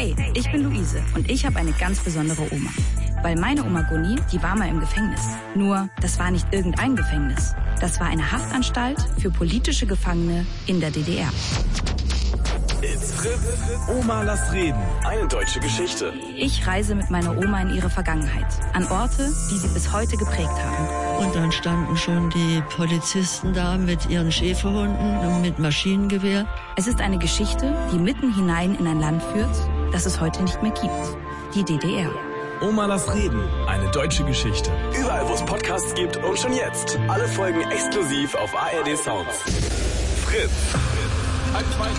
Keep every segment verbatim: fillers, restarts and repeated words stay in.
Hey, ich bin Luise und ich habe eine ganz besondere Oma. Weil meine Oma Goni, die war mal im Gefängnis. Nur, das war nicht irgendein Gefängnis. Das war eine Haftanstalt für politische Gefangene in der D D R. It's Fritz. Oma, lass reden. Eine deutsche Geschichte. Ich reise mit meiner Oma in ihre Vergangenheit. An Orte, die sie bis heute geprägt haben. Und dann standen schon die Polizisten da mit ihren Schäferhunden und mit Maschinengewehr. Es ist eine Geschichte, die mitten hinein in ein Land führt, das es heute nicht mehr gibt. Die D D R. Oma, lass reden. Eine deutsche Geschichte. Überall, wo es Podcasts gibt und schon jetzt. Alle Folgen exklusiv auf A R D Sounds. Fritz. Halt zwei.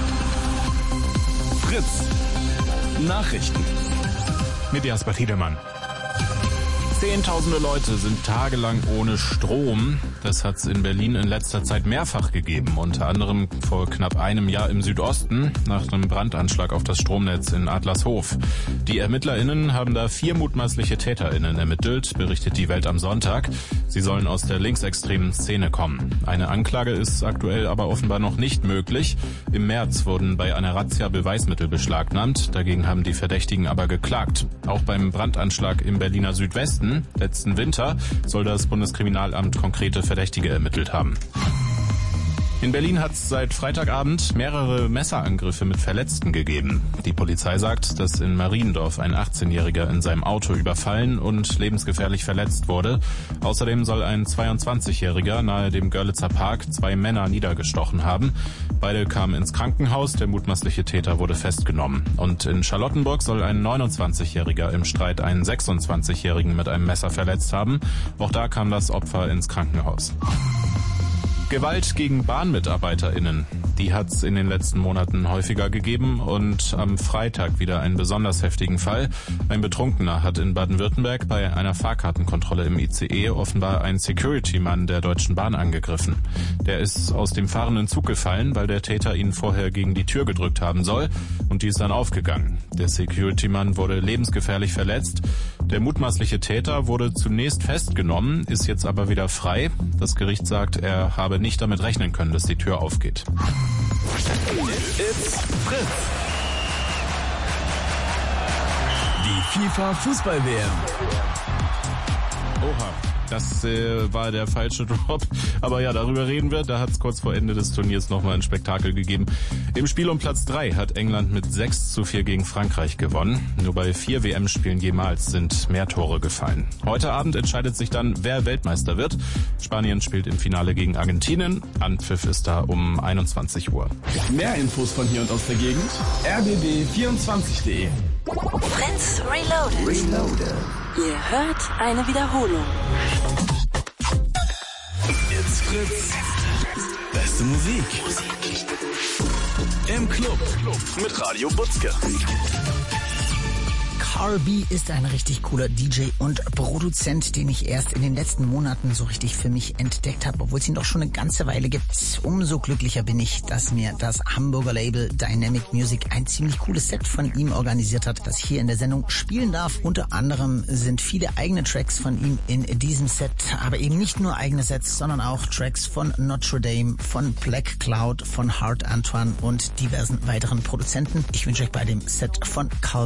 Fritz. Nachrichten. Mit Jasper Tiedemann. Zehntausende Leute sind tagelang ohne Strom. Das hat es in Berlin in letzter Zeit mehrfach gegeben. Unter anderem vor knapp einem Jahr im Südosten nach einem Brandanschlag auf das Stromnetz in Adlershof. Die ErmittlerInnen haben da vier mutmaßliche TäterInnen ermittelt, berichtet die Welt am Sonntag. Sie sollen aus der linksextremen Szene kommen. Eine Anklage ist aktuell aber offenbar noch nicht möglich. Im März wurden bei einer Razzia Beweismittel beschlagnahmt. Dagegen haben die Verdächtigen aber geklagt. Auch beim Brandanschlag im Berliner Südwesten letzten Winter soll das Bundeskriminalamt konkrete Verdächtige ermittelt haben. In Berlin hat es seit Freitagabend mehrere Messerangriffe mit Verletzten gegeben. Die Polizei sagt, dass in Mariendorf ein achtzehnjähriger in seinem Auto überfallen und lebensgefährlich verletzt wurde. Außerdem soll ein zweiundzwanzigjähriger nahe dem Görlitzer Park zwei Männer niedergestochen haben. Beide kamen ins Krankenhaus, der mutmaßliche Täter wurde festgenommen. Und in Charlottenburg soll ein neunundzwanzigjähriger im Streit einen sechsundzwanzigjährigen mit einem Messer verletzt haben. Auch da kam das Opfer ins Krankenhaus. Gewalt gegen BahnmitarbeiterInnen, die hat es in den letzten Monaten häufiger gegeben und am Freitag wieder einen besonders heftigen Fall. Ein Betrunkener hat in Baden-Württemberg bei einer Fahrkartenkontrolle im I C E offenbar einen Security-Mann der Deutschen Bahn angegriffen. Der ist aus dem fahrenden Zug gefallen, weil der Täter ihn vorher gegen die Tür gedrückt haben soll und die ist dann aufgegangen. Der Security-Mann wurde lebensgefährlich verletzt. Der mutmaßliche Täter wurde zunächst festgenommen, ist jetzt aber wieder frei. Das Gericht sagt, er habe nicht damit rechnen können, dass die Tür aufgeht. It's Fritz. Die FIFA Fußball-W M. Oha. Das äh, war der falsche Drop. Aber ja, darüber reden wir. Da hat es kurz vor Ende des Turniers nochmal ein Spektakel gegeben. Im Spiel um Platz drei hat England mit sechs zu vier gegen Frankreich gewonnen. Nur bei vier W M-Spielen jemals sind mehr Tore gefallen. Heute Abend entscheidet sich dann, wer Weltmeister wird. Spanien spielt im Finale gegen Argentinien. Anpfiff ist da um einundzwanzig Uhr. Mehr Infos von hier und aus der Gegend. r b b vierundzwanzig punkt de. Fritz Reloaded. Reloaded. Ihr hört eine Wiederholung. It's Fritz. Beste Musik. Im Club mit Radio Butzke. Carl B. ist ein richtig cooler D J und Produzent, den ich erst in den letzten Monaten so richtig für mich entdeckt habe, obwohl es ihn doch schon eine ganze Weile gibt. Umso glücklicher bin ich, dass mir das Hamburger Label Dynamic Music ein ziemlich cooles Set von ihm organisiert hat, das ich hier in der Sendung spielen darf. Unter anderem sind viele eigene Tracks von ihm in diesem Set, aber eben nicht nur eigene Sets, sondern auch Tracks von Notre Dame, von Black Cloud, von Hart Antoine und diversen weiteren Produzenten. Ich wünsche euch bei dem Set von Carl